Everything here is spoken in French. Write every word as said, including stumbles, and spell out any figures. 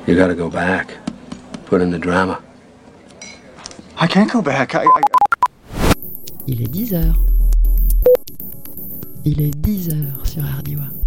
You gotta go back. Put in the drama. I can't go back. I, I... Il est dix heures. Il est dix heures sur Ardiwa.